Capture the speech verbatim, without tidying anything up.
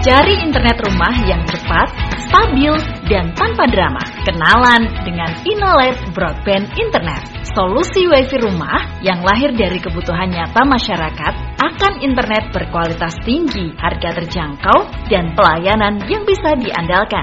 Cari internet rumah yang cepat, stabil, dan tanpa drama. Kenalan dengan Inolet Broadband Internet. Solusi wifi rumah yang lahir dari kebutuhan nyata masyarakat akan internet berkualitas tinggi, harga terjangkau, dan pelayanan yang bisa diandalkan.